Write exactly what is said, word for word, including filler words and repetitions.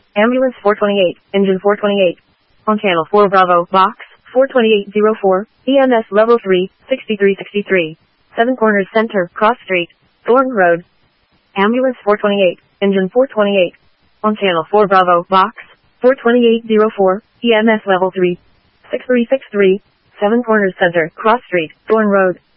Ambulance four twenty-eight, engine four twenty-eight. On channel four Bravo, box, four twenty-eight oh four, E M S level three, sixty-three sixty-three. Seven Corners Center, Cross Street, Thornton Road. Ambulance four twenty-eight, engine four twenty-eight. On channel four Bravo, box, four twenty-eight oh four, E M S level three, six three six three. Seven Corners Center, Cross Street, Thornton Road.